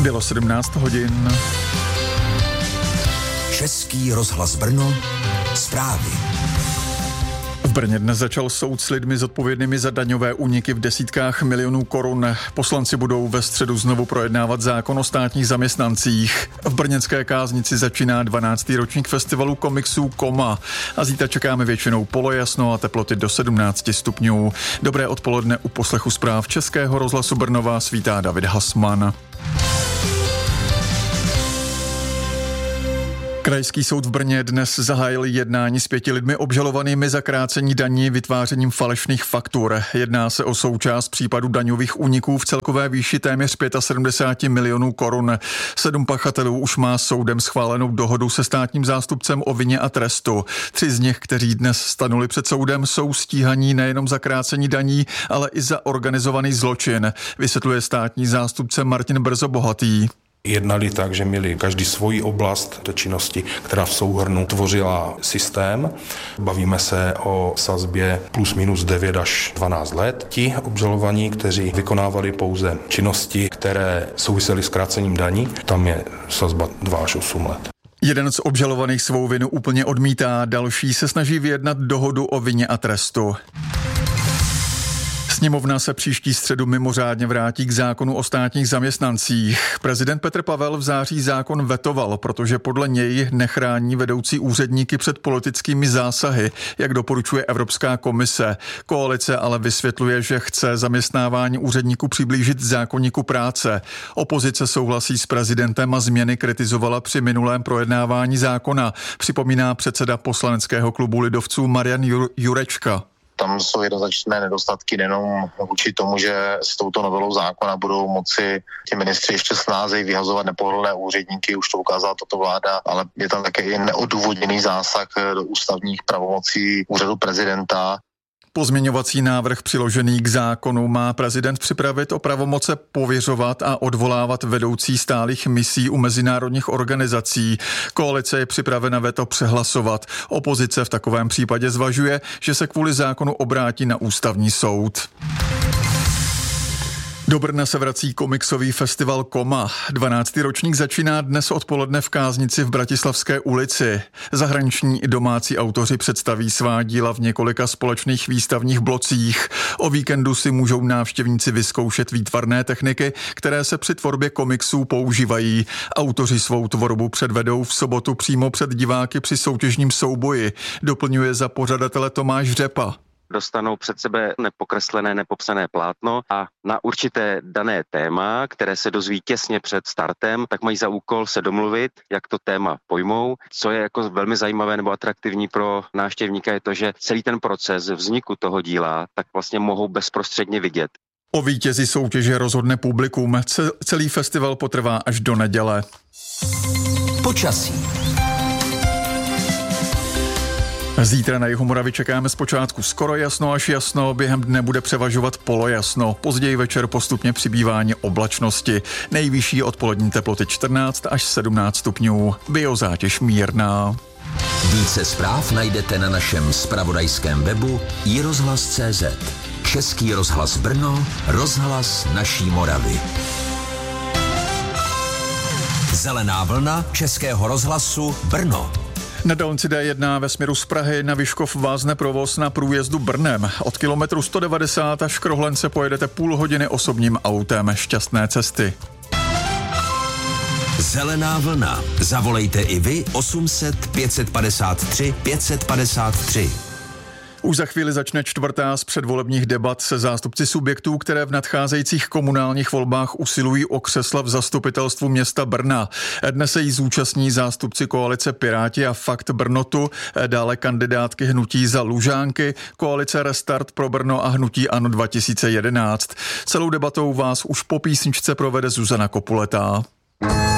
Bylo 17 hodin. Český rozhlas Brno, zprávy. V Brně dnes začal soud s lidmi zodpovědnými za daňové úniky v desítkách milionů korun. Poslanci budou ve středu znovu projednávat zákon o státních zaměstnancích. V brněnské Káznici začíná 12. ročník festivalu komiksů Koma. A zítra čekáme většinou polojasno a teploty do 17 stupňů. Dobré odpoledne u poslechu zpráv Českého rozhlasu Brno vás vítá David Hasman. Krajský soud v Brně dnes zahájil jednání s 5 lidmi obžalovanými za krácení daní vytvářením falešných faktur. Jedná se o součást případu daňových úniků v celkové výši téměř 75 milionů korun. 7 pachatelů už má soudem schválenou dohodu se státním zástupcem o vině a trestu. 3 z nich, kteří dnes stanuli před soudem, jsou stíhaní nejenom za krácení daní, ale i za organizovaný zločin, vysvětluje státní zástupce Martin Brzobohatý. Jednali tak, že měli každý svoji oblast té činnosti, která v souhrnu tvořila systém. Bavíme se o sazbě plus minus 9 až 12 let. Ti obžalovaní, kteří vykonávali pouze činnosti, které souvisely s krácením daní, tam je sazba 2 až 8 let. Jeden z obžalovaných svou vinu úplně odmítá, další se snaží vyjednat dohodu o vině a trestu. Sněmovna se příští středu mimořádně vrátí k zákonu o státních zaměstnancích. Prezident Petr Pavel v září zákon vetoval, protože podle něj nechrání vedoucí úředníky před politickými zásahy, jak doporučuje Evropská komise. Koalice ale vysvětluje, že chce zaměstnávání úředníků přiblížit zákoníku práce. Opozice souhlasí s prezidentem a změny kritizovala při minulém projednávání zákona, připomíná předseda poslaneckého klubu lidovců Marian Jurečka. Tam jsou jednoznačné nedostatky nejenom vůči tomu, že s touto novelou zákona budou moci ti ministři ještě snázeji vyhazovat nepohodlné úředníky, už to ukázala tato vláda, ale je tam také i neodůvodněný zásah do ústavních pravomocí úřadu prezidenta. Pozměňovací návrh přiložený k zákonu má prezident připravit o pravomoce pověřovat a odvolávat vedoucí stálých misí u mezinárodních organizací. Koalice je připravena veto přehlasovat. Opozice v takovém případě zvažuje, že se kvůli zákonu obrátí na ústavní soud. Do Brna se vrací komiksový festival Koma. 12. ročník začíná dnes odpoledne v Káznici v Bratislavské ulici. Zahraniční i domácí autoři představí svá díla v několika společných výstavních blocích. O víkendu si můžou návštěvníci vyzkoušet výtvarné techniky, které se při tvorbě komiksů používají. Autoři svou tvorbu předvedou v sobotu přímo před diváky při soutěžním souboji, doplňuje za pořadatele Tomáš Řepa. Dostanou před sebe nepokreslené, nepopsané plátno a na určité dané téma, které se dozví těsně před startem, tak mají za úkol se domluvit, jak to téma pojmou. Co je jako velmi zajímavé nebo atraktivní pro návštěvníka je to, že celý ten proces vzniku toho díla tak vlastně mohou bezprostředně vidět. O vítězi soutěže rozhodne publikum. Celý festival potrvá až do neděle. Počasí. Zítra na Jihomoravě čekáme zpočátku skoro jasno až jasno, během dne bude převažovat polojasno, později večer postupně přibývání oblačnosti, nejvyšší odpolední teploty 14 až 17 stupňů, biozátěž mírná. Více zpráv najdete na našem zpravodajském webu iRozhlas.cz. Český rozhlas Brno, rozhlas naší Moravy. Zelená vlna Českého rozhlasu Brno. Na dálnici D1 ve směru z Prahy na Vyškov vázne provoz na průjezdu Brnem. Od kilometru 190 až k Rohlence pojedete půl hodiny osobním autem. Šťastné cesty. Zelená vlna. Zavolejte i vy 800 553 553. Už za chvíli začne čtvrtá z předvolebních debat se zástupci subjektů, které v nadcházejících komunálních volbách usilují o křesla v zastupitelstvu města Brna. Dnes se jí zúčastní zástupci koalice Piráti a Fakt Brnotu, dále kandidátky hnutí Za Lužánky, koalice Restart pro Brno a hnutí ANO 2011. Celou debatou vás už po písničce provede Zuzana Kopuletá.